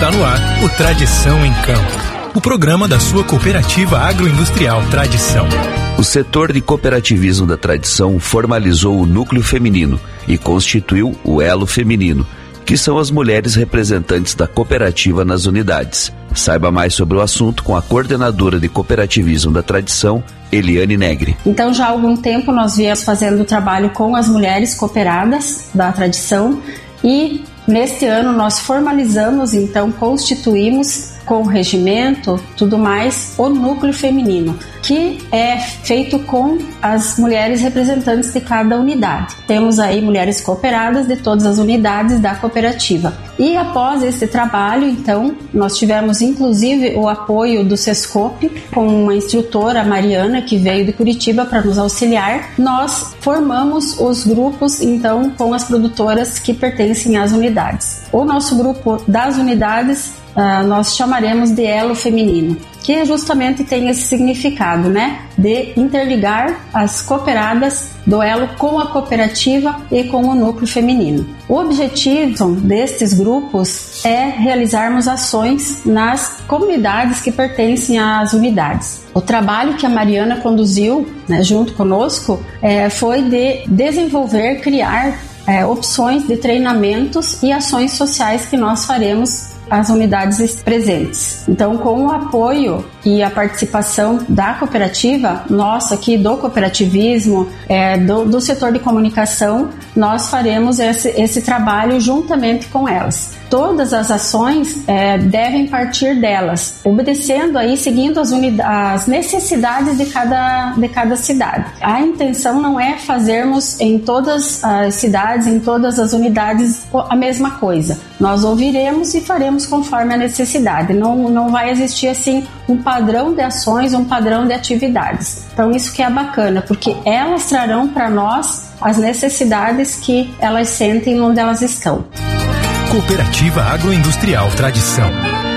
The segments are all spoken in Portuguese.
Está no ar o Tradição em Campo, o programa da sua cooperativa agroindustrial Tradição. O setor de cooperativismo da Tradição formalizou o núcleo feminino e constituiu o elo feminino, que são as mulheres representantes da cooperativa nas unidades. Saiba mais sobre o assunto com a coordenadora de cooperativismo da Tradição, Eliane Negri. Então, já há algum tempo nós viemos fazendo o trabalho com as mulheres cooperadas da Tradição e neste ano nós formalizamos, então constituímos com o regimento, tudo mais, o núcleo feminino, que é feito com as mulheres representantes de cada unidade. Temos aí mulheres cooperadas de todas as unidades da cooperativa. E após esse trabalho, então, nós tivemos inclusive o apoio do Sescope, com uma instrutora, a Mariana, que veio de Curitiba para nos auxiliar. Nós formamos os grupos, então, com as produtoras que pertencem às unidades. O nosso grupo das unidades nós chamaremos de elo feminino, que justamente tem esse significado, né? De interligar as cooperadas do elo com a cooperativa e com o núcleo feminino. O objetivo destes grupos é realizarmos ações nas comunidades que pertencem às unidades. O trabalho que a Mariana conduziu, né, junto conosco, foi de desenvolver, criar opções de treinamentos e ações sociais que nós faremos as unidades presentes. Então, com o apoio e a participação da cooperativa, nós aqui do cooperativismo, do setor de comunicação, nós faremos esse trabalho juntamente com elas. Todas as ações devem partir delas, obedecendo aí, seguindo as necessidades de cada cidade. A intenção não é fazermos em todas as cidades, em todas as unidades a mesma coisa. Nós ouviremos e faremos conforme a necessidade. Não vai existir assim um padrão de ações, um padrão de atividades. Então isso que é bacana, porque elas trarão para nós as necessidades que elas sentem onde elas estão. Cooperativa Agroindustrial Tradição.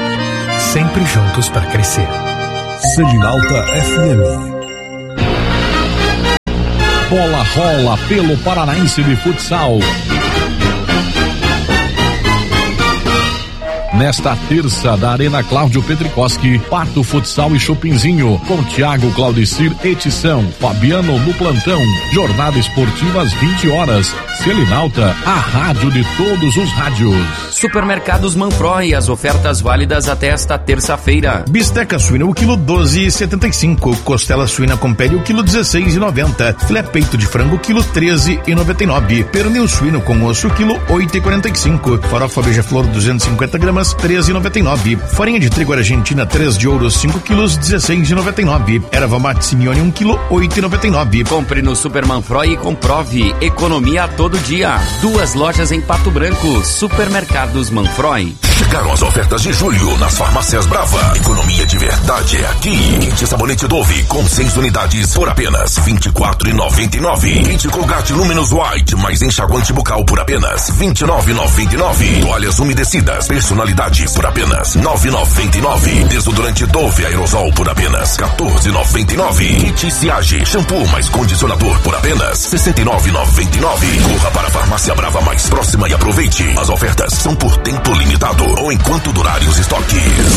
Sempre juntos para crescer. Selinalta FM. Bola rola pelo Paranaense de Futsal. Nesta terça, da Arena Cláudio Petrikoski, Pato Futsal e Chopinzinho, com Thiago Claudicir Etição, Fabiano no plantão, jornada esportiva às 20 horas. Selinalta, a rádio de todos os rádios. Supermercados Manfroy, as ofertas válidas até esta terça-feira. Bisteca suína o quilo 12,75, costela suína com pele o quilo 16,90, filé peito de frango o quilo 13,99, pernil suíno com osso o quilo 8,45, farofa beija-flor 250 gramas 13,99, farinha de trigo argentina 3 de ouro 5 quilos 16,99, erva mate Simeone 1 quilo 8,99. Compre no Super Manfroy e comprove economia a todo dia. 2 lojas em Pato Branco. Supermercados Manfroy. Chegaram as ofertas de julho nas farmácias Brava. Economia de verdade é aqui. Kit sabonete Dove com 6 unidades por apenas R$ 24,99. Kit Colgate Luminous White mais enxaguante bucal por apenas R$ 29,99. Toalhas umedecidas personalidade por apenas R$ 9,99. Desodorante Dove Aerosol por apenas R$ 14,99. Kit Siage shampoo mais condicionador por apenas R$ 69,99. Corra para a farmácia Brava mais próxima e aproveite. As ofertas são por tempo limitado ou enquanto durarem os estoques.